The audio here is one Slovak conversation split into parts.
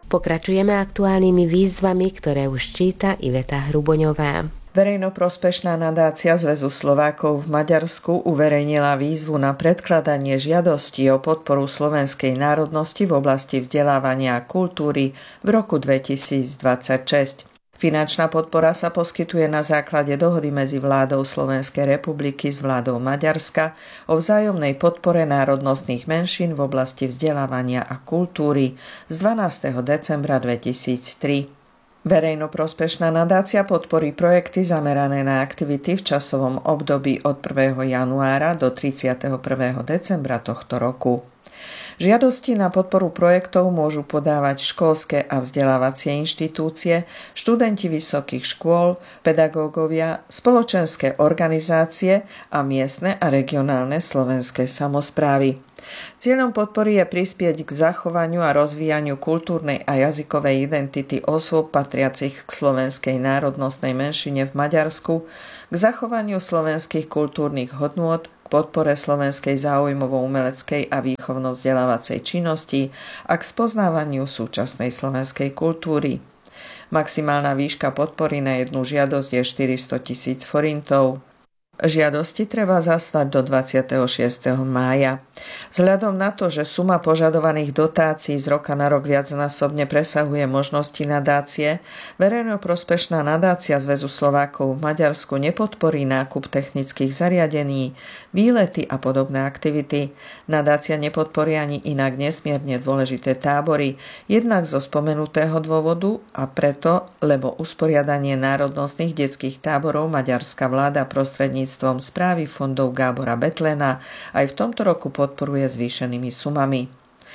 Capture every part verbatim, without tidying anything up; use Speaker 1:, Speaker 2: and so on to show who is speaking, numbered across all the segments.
Speaker 1: Pokračujeme aktuálnymi výzvami, ktoré už číta Iveta Hruboňová.
Speaker 2: Verejnoprospešná nadácia Zväzu Slovákov v Maďarsku uverejnila výzvu na predkladanie žiadosti o podporu slovenskej národnosti v oblasti vzdelávania a kultúry v roku dvetisícdvadsaťšesť. Finančná podpora sa poskytuje na základe dohody medzi vládou Slovenskej republiky s vládou Maďarska o vzájomnej podpore národnostných menšín v oblasti vzdelávania a kultúry z dvanásteho decembra dvetisíctri. Verejnoprospešná nadácia podporí projekty zamerané na aktivity v časovom období od prvého januára do tridsiateho prvého decembra tohto roku. Žiadosti na podporu projektov môžu podávať školské a vzdelávacie inštitúcie, študenti vysokých škôl, pedagógovia, spoločenské organizácie a miestne a regionálne slovenské samosprávy. Cieľom podpory je prispieť k zachovaniu a rozvíjaniu kultúrnej a jazykovej identity osôb patriacich k slovenskej národnostnej menšine v Maďarsku, k zachovaniu slovenských kultúrnych hodnôt, k podpore slovenskej záujmovo-umeleckej a výchovno-vzdelávacej činnosti a k spoznávaniu súčasnej slovenskej kultúry. Maximálna výška podpory na jednu žiadosť je štyristo tisíc forintov. Žiadosti treba zaslať do dvadsiateho šiesteho mája. Vzhľadom na to, že suma požadovaných dotácií z roka na rok viacnásobne presahuje možnosti nadácie, verejnoprospešná nadácia Zväzu Slovákov v Maďarsku nepodporí nákup technických zariadení, výlety a podobné aktivity. Nadácia nepodporí ani inak nesmierne dôležité tábory, jednak zo spomenutého dôvodu a preto, lebo usporiadanie národnostných detských táborov maďarská vláda prostredníctvom správy fondov Gábora Betlena aj v tomto roku podporuje zvýšenými sumami.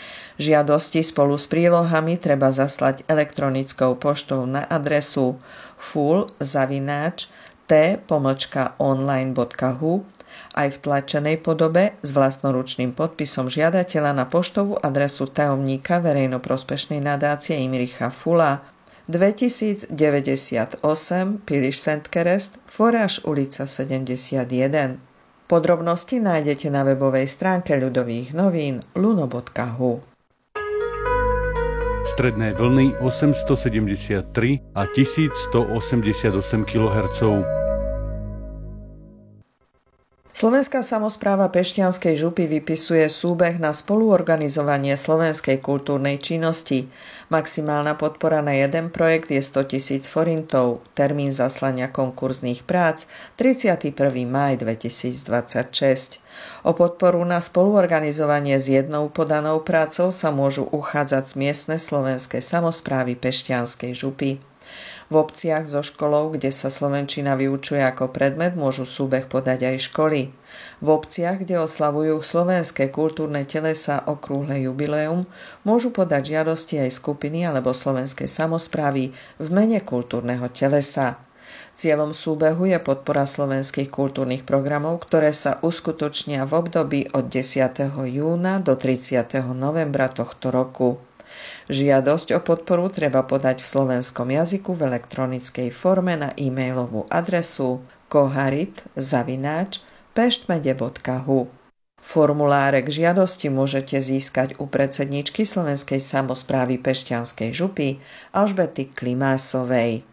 Speaker 2: Žiadosti spolu s prílohami treba zaslať elektronickou poštou na adresu ful zavináč t pomlčka online bodka h u aj v tlačenej podobe s vlastnoručným podpisom žiadateľa na poštovú adresu tajomníka verejnoprospešnej nadácie Imricha Fula dvetisícdeväťdesiatosem Piliš Szentkereszt, Foráš ulica sedemdesiatjeden. Podrobnosti nájdete na webovej stránke Ľudových novín luno bodka h u.
Speaker 3: Stredné vlny osemstosedemdesiattri a tisícstoosemdesiatosem kilohertzov.
Speaker 2: Slovenská samospráva Pešťanskej župy vypisuje súbeh na spoluorganizovanie slovenskej kultúrnej činnosti. Maximálna podpora na jeden projekt je sto tisíc forintov. Termín zaslania konkurzných prác tridsiateho prvého mája dvetisícdvadsaťšesť. O podporu na spoluorganizovanie s jednou podanou prácou sa môžu uchádzať miestne slovenské samosprávy Pešťanskej župy. V obciach so školou, kde sa slovenčina vyučuje ako predmet, môžu súbeh podať aj školy. V obciach, kde oslavujú slovenské kultúrne telesá okrúhle jubileum, môžu podať žiadosti aj skupiny alebo slovenské samosprávy v mene kultúrneho telesa. Cieľom súbehu je podpora slovenských kultúrnych programov, ktoré sa uskutočnia v období od desiateho júna do tridsiateho novembra tohto roku. Žiadosť o podporu treba podať v slovenskom jazyku v elektronickej forme na e-mailovú adresu koharit zavináč peštmede bodka h u. Formuláre k žiadosti môžete získať u predsedníčky Slovenskej samosprávy Pešťanskej župy Alžbety Klimásovej.